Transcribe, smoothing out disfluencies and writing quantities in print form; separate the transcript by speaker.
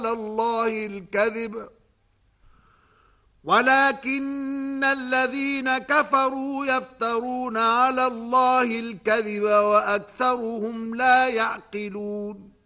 Speaker 1: الله الكذب ولكن الذين كفروا يفترون على الله الكذب وأكثرهم لا يعقلون